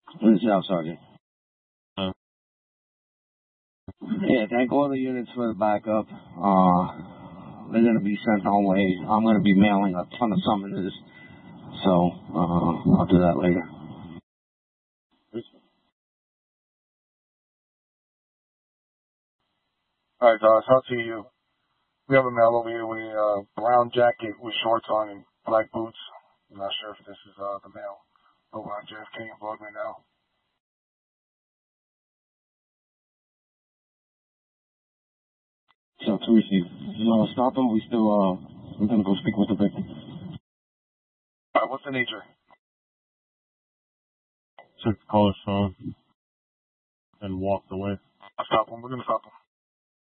This is Sergeant. Uh, Yeah, thank all the units for the backup. They're going to be sent on way. I'm going to be mailing a ton of summonses, so I'll do that later. All right, I'll see you. We have a mail over here with a brown jacket with shorts on and black boots. I'm not sure if this is the mail over on JFK and Broadway now. So to receive. Stop him. We're going to go speak with the victim. All right, what's the nature? took the caller's phone and walked away. I'll stop him. We're going to stop him.